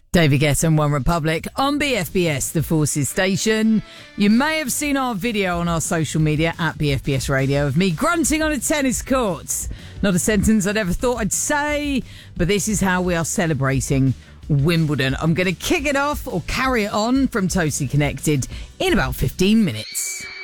David Guetta and One Republic on BFBS, the Forces station. You may have seen our video on our social media at BFBS Radio of me grunting on a tennis court. Not a sentence I'd ever thought I'd say, but this is how we are celebrating Wimbledon. I'm going to kick it off or carry it on from Totally Connected in about 15 minutes.